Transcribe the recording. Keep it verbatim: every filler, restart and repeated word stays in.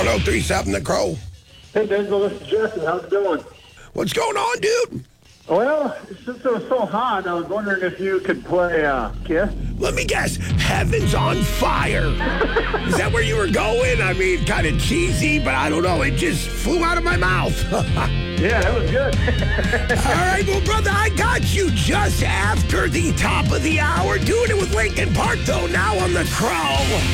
one oh three point seven The Crow. Hey, Denzel, this is Jesse. How's it going? What's going on, dude? Well, since it was so hot, I was wondering if you could play uh, Kiss. Let me guess. Heaven's on Fire. Is that where you were going? I mean, kind of cheesy, but I don't know. It just flew out of my mouth. Yeah, that was good. All right, well, brother, I got you just after the top of the hour. Doing it with Lincoln Park, though, now on The Crow.